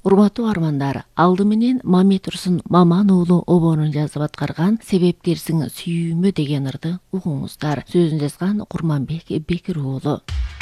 Урматтуу армандар, алды менен Мамет Турсун Маман уулу обонун жазып аткарган «Себептерсиң сүйүүмө» деген ырды угуңуздар. Сөзүн жазган Курманбек Бекир уулу.